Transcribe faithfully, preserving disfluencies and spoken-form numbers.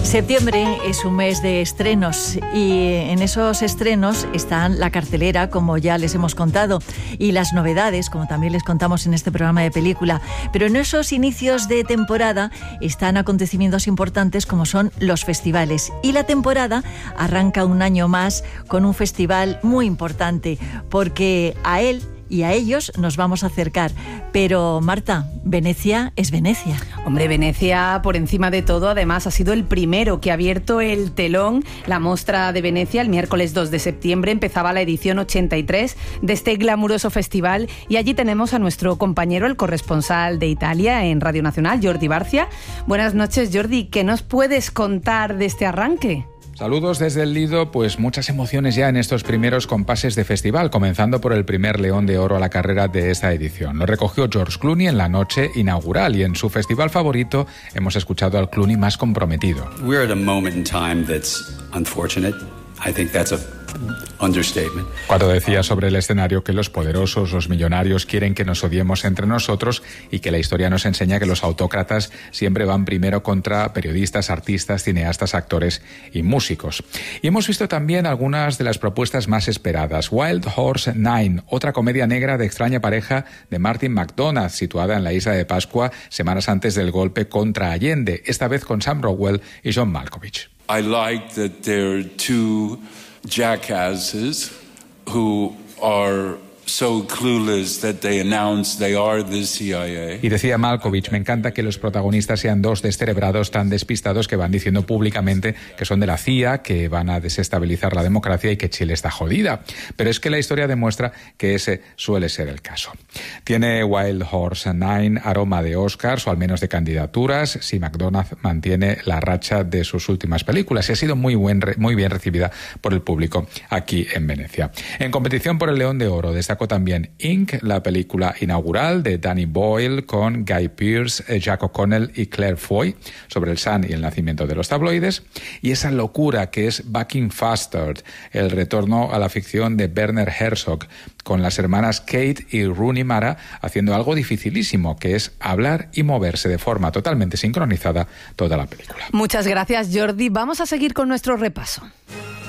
Septiembre es un mes de estrenos y en esos estrenos están la cartelera, como ya les hemos contado, y las novedades, como también les contamos en este programa de película. Pero en esos inicios de temporada están acontecimientos importantes como son los festivales. Y la temporada arranca un año más con un festival muy importante, porque a él y a ellos nos vamos a acercar. Pero, Marta, Venecia es Venecia. Hombre, Venecia, por encima de todo, además, ha sido el primero que ha abierto el telón. La Mostra de Venecia, el miércoles dos de septiembre, empezaba la edición ochenta y tres de este glamuroso festival. Y allí tenemos a nuestro compañero, el corresponsal de Italia en Radio Nacional, Jordi Barcia. Buenas noches, Jordi. ¿Qué nos puedes contar de este arranque? Saludos desde el Lido, pues muchas emociones ya en estos primeros compases de festival, comenzando por el primer León de Oro a la carrera de esta edición. Lo recogió George Clooney en la noche inaugural y en su festival favorito hemos escuchado al Clooney más comprometido. We're at a moment in time that's unfortunate. I think that's a understatement. Cuando decía sobre el escenario que los poderosos, los millonarios quieren que nos odiemos entre nosotros y que la historia nos enseña que los autócratas siempre van primero contra periodistas, artistas, cineastas, actores y músicos. Y hemos visto también algunas de las propuestas más esperadas. Wild Horse Nine, otra comedia negra de extraña pareja de Martin McDonagh, situada en la isla de Pascua semanas antes del golpe contra Allende, esta vez con Sam Rockwell y John Malkovich. I like that there are two jackasses who are so clueless that they announce they are the C I A. Y decía Malkovich, me encanta que los protagonistas sean dos descerebrados tan despistados que van diciendo públicamente que son de la C I A, que van a desestabilizar la democracia y que Chile está jodida. Pero es que la historia demuestra que ese suele ser el caso. Tiene Wild Horse Nine aroma de Oscars, o al menos de candidaturas, si McDonagh mantiene la racha de sus últimas películas, y ha sido muy, buen, muy bien recibida por el público aquí en Venecia. En competición por el León de Oro destacó también Ink, la película inaugural de Danny Boyle con Guy Pearce, Jack O'Connell y Claire Foy sobre el Sun y el nacimiento de los tabloides, y esa locura que es Bucking Faster, el retorno a la ficción de Werner Herzog, con las hermanas Kate y Rooney Mara haciendo algo dificilísimo, que es hablar y moverse de forma totalmente sincronizada toda la película. Muchas gracias, Jordi. Vamos a seguir con nuestro repaso.